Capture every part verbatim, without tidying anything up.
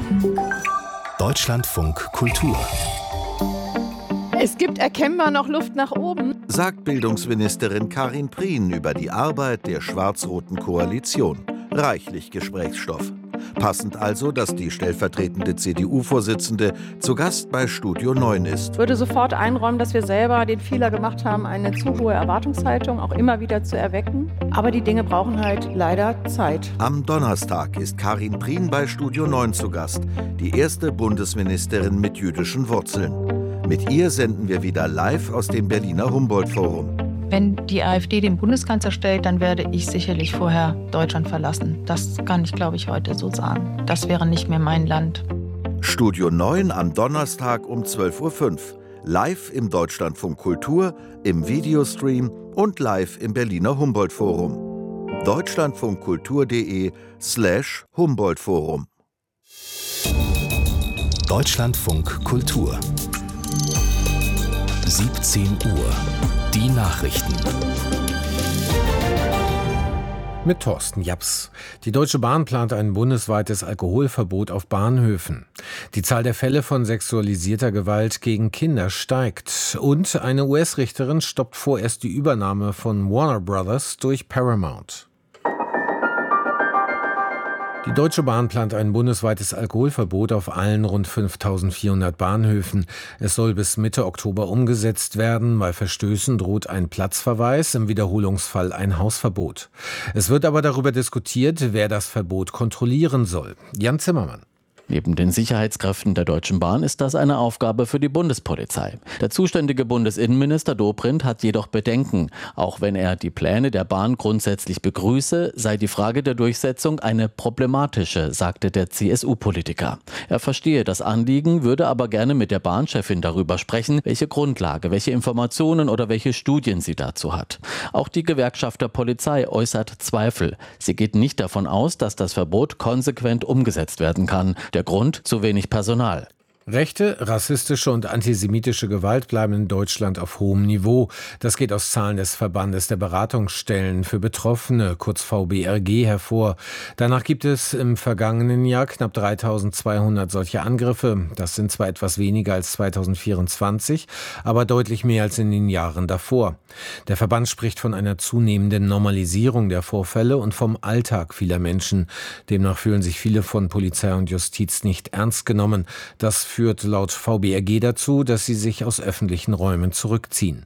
Deutschlandfunk Kultur. Es gibt erkennbar noch Luft nach oben, sagt Bildungsministerin Karin Prien über die Arbeit der schwarz-roten Koalition. Reichlich Gesprächsstoff. Passend also, dass die stellvertretende C D U-Vorsitzende zu Gast bei Studio neun ist. Ich würde sofort einräumen, dass wir selber den Fehler gemacht haben, eine zu hohe Erwartungshaltung auch immer wieder zu erwecken. Aber die Dinge brauchen halt leider Zeit. Am Donnerstag ist Karin Prien bei Studio neun zu Gast, die erste Bundesministerin mit jüdischen Wurzeln. Mit ihr senden wir wieder live aus dem Berliner Humboldt-Forum. Wenn die AfD den Bundeskanzler stellt, dann werde ich sicherlich vorher Deutschland verlassen. Das kann ich, glaube ich, heute so sagen. Das wäre nicht mehr mein Land. Studio neun am Donnerstag um zwölf Uhr fünf. Live im Deutschlandfunk Kultur, im Videostream und live im Berliner Humboldt-Forum. deutschlandfunkkultur.de slash Humboldt-Forum. Deutschlandfunk Kultur. siebzehn Uhr. Die Nachrichten. Mit Thorsten Japs. Die Deutsche Bahn plant ein bundesweites Alkoholverbot auf Bahnhöfen. Die Zahl der Fälle von sexualisierter Gewalt gegen Kinder steigt. Und eine U S-Richterin stoppt vorerst die Übernahme von Warner Brothers durch Paramount. Die Deutsche Bahn plant ein bundesweites Alkoholverbot auf allen rund fünftausendvierhundert Bahnhöfen. Es soll bis Mitte Oktober umgesetzt werden. Bei Verstößen droht ein Platzverweis, im Wiederholungsfall ein Hausverbot. Es wird aber darüber diskutiert, wer das Verbot kontrollieren soll. Jan Zimmermann. Neben den Sicherheitskräften der Deutschen Bahn ist das eine Aufgabe für die Bundespolizei. Der zuständige Bundesinnenminister Dobrindt hat jedoch Bedenken. Auch wenn er die Pläne der Bahn grundsätzlich begrüße, sei die Frage der Durchsetzung eine problematische, sagte der C S U-Politiker. Er verstehe das Anliegen, würde aber gerne mit der Bahnchefin darüber sprechen, welche Grundlage, welche Informationen oder welche Studien sie dazu hat. Auch die Gewerkschaft der Polizei äußert Zweifel. Sie geht nicht davon aus, dass das Verbot konsequent umgesetzt werden kann. Der Grund: zu wenig Personal. Rechte, rassistische und antisemitische Gewalt bleiben in Deutschland auf hohem Niveau. Das geht aus Zahlen des Verbandes der Beratungsstellen für Betroffene, kurz V B R G, hervor. Danach gibt es im vergangenen Jahr knapp dreitausendzweihundert solche Angriffe. Das sind zwar etwas weniger als zweitausendvierundzwanzig, aber deutlich mehr als in den Jahren davor. Der Verband spricht von einer zunehmenden Normalisierung der Vorfälle und vom Alltag vieler Menschen. Demnach fühlen sich viele von Polizei und Justiz nicht ernst genommen. Das führt laut V B R G dazu, dass sie sich aus öffentlichen Räumen zurückziehen.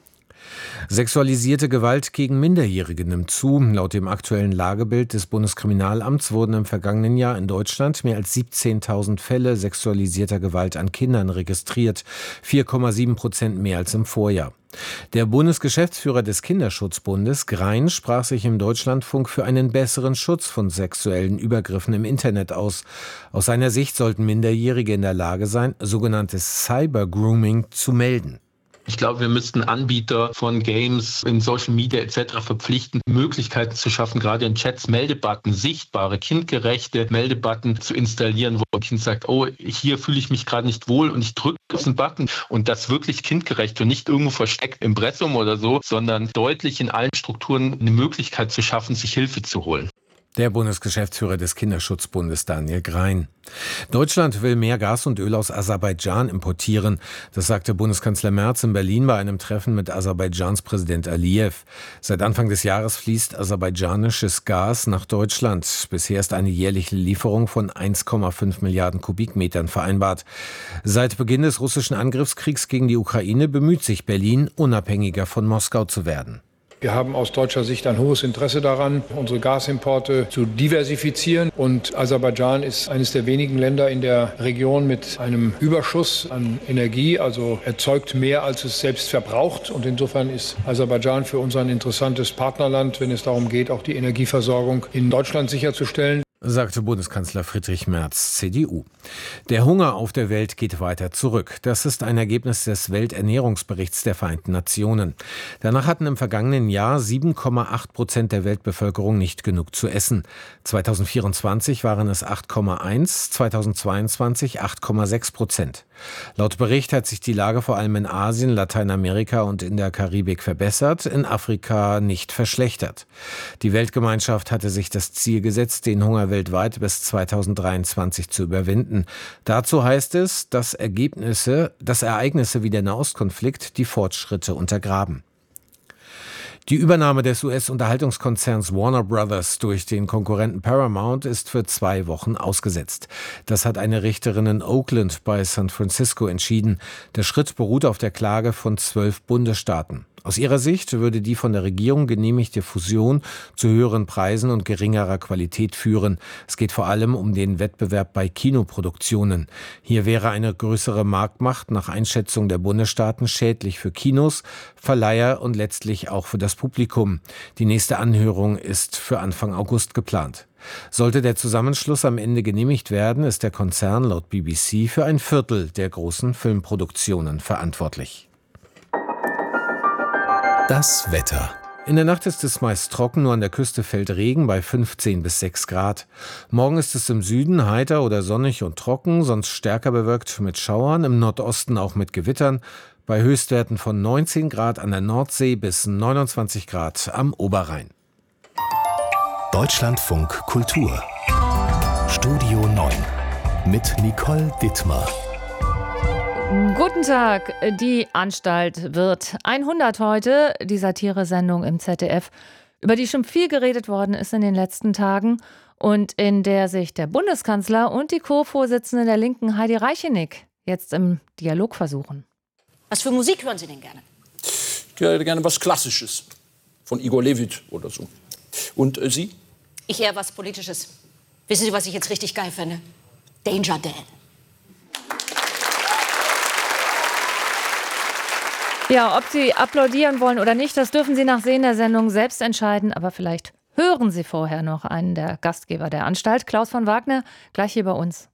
Sexualisierte Gewalt gegen Minderjährige nimmt zu. Laut dem aktuellen Lagebild des Bundeskriminalamts wurden im vergangenen Jahr in Deutschland mehr als siebzehntausend Fälle sexualisierter Gewalt an Kindern registriert, vier Komma sieben Prozent mehr als im Vorjahr. Der Bundesgeschäftsführer des Kinderschutzbundes, Grein, sprach sich im Deutschlandfunk für einen besseren Schutz von sexuellen Übergriffen im Internet aus. Aus seiner Sicht sollten Minderjährige in der Lage sein, sogenanntes Cyber-Grooming zu melden. Ich glaube, wir müssten Anbieter von Games in Social Media et cetera verpflichten, Möglichkeiten zu schaffen, gerade in Chats Meldebutton, sichtbare, kindgerechte Meldebutton zu installieren, wo ein Kind sagt, oh, hier fühle ich mich gerade nicht wohl und ich drücke auf den Button und das wirklich kindgerecht und nicht irgendwo versteckt im Impressum oder so, sondern deutlich in allen Strukturen eine Möglichkeit zu schaffen, sich Hilfe zu holen. Der Bundesgeschäftsführer des Kinderschutzbundes, Daniel Grein. Deutschland will mehr Gas und Öl aus Aserbaidschan importieren. Das sagte Bundeskanzler Merz in Berlin bei einem Treffen mit Aserbaidschans Präsident Aliyev. Seit Anfang des Jahres fließt aserbaidschanisches Gas nach Deutschland. Bisher ist eine jährliche Lieferung von eins Komma fünf Milliarden Kubikmetern vereinbart. Seit Beginn des russischen Angriffskriegs gegen die Ukraine bemüht sich Berlin, unabhängiger von Moskau zu werden. Wir haben aus deutscher Sicht ein hohes Interesse daran, unsere Gasimporte zu diversifizieren. Und Aserbaidschan ist eines der wenigen Länder in der Region mit einem Überschuss an Energie, also erzeugt mehr, als es selbst verbraucht. Und insofern ist Aserbaidschan für uns ein interessantes Partnerland, wenn es darum geht, auch die Energieversorgung in Deutschland sicherzustellen, sagte Bundeskanzler Friedrich Merz, C D U. Der Hunger auf der Welt geht weiter zurück. Das ist ein Ergebnis des Welternährungsberichts der Vereinten Nationen. Danach hatten im vergangenen Jahr sieben Komma acht Prozent der Weltbevölkerung nicht genug zu essen. zweitausendvierundzwanzig waren es acht Komma eins, zweitausendzweiundzwanzig acht Komma sechs Prozent. Laut Bericht hat sich die Lage vor allem in Asien, Lateinamerika und in der Karibik verbessert, in Afrika nicht verschlechtert. Die Weltgemeinschaft hatte sich das Ziel gesetzt, den Hunger weltweit bis zweitausenddreiundzwanzig zu überwinden. Dazu heißt es, dass Ergebnisse, dass Ereignisse wie der Nahostkonflikt die Fortschritte untergraben. Die Übernahme des U S-Unterhaltungskonzerns Warner Brothers durch den Konkurrenten Paramount ist für zwei Wochen ausgesetzt. Das hat eine Richterin in Oakland bei San Francisco entschieden. Der Schritt beruht auf der Klage von zwölf Bundesstaaten. Aus ihrer Sicht würde die von der Regierung genehmigte Fusion zu höheren Preisen und geringerer Qualität führen. Es geht vor allem um den Wettbewerb bei Kinoproduktionen. Hier wäre eine größere Marktmacht nach Einschätzung der Bundesstaaten schädlich für Kinos, Verleiher und letztlich auch für das Publikum. Die nächste Anhörung ist für Anfang August geplant. Sollte der Zusammenschluss am Ende genehmigt werden, ist der Konzern laut B B C für ein Viertel der großen Filmproduktionen verantwortlich. Das Wetter. In der Nacht ist es meist trocken, nur an der Küste fällt Regen bei fünfzehn bis sechs Grad. Morgen ist es im Süden heiter oder sonnig und trocken, sonst stärker bewölkt mit Schauern, im Nordosten auch mit Gewittern, bei Höchstwerten von neunzehn Grad an der Nordsee bis neunundzwanzig Grad am Oberrhein. Deutschlandfunk Kultur. Studio neun mit Nicole Dittmar. Guten Tag, die Anstalt wird hundert heute, die Satire-Sendung im Z D F, über die schon viel geredet worden ist in den letzten Tagen und in der sich der Bundeskanzler und die Co-Vorsitzende der Linken Heidi Reichenick jetzt im Dialog versuchen. Was für Musik hören Sie denn gerne? Ich höre gerne was Klassisches, von Igor Levit oder so. Und äh, Sie? Ich eher was Politisches. Wissen Sie, was ich jetzt richtig geil finde? Danger Dan. Ja, ob Sie applaudieren wollen oder nicht, das dürfen Sie nach Sehen der Sendung selbst entscheiden. Aber vielleicht hören Sie vorher noch einen der Gastgeber der Anstalt, Klaus von Wagner, gleich hier bei uns.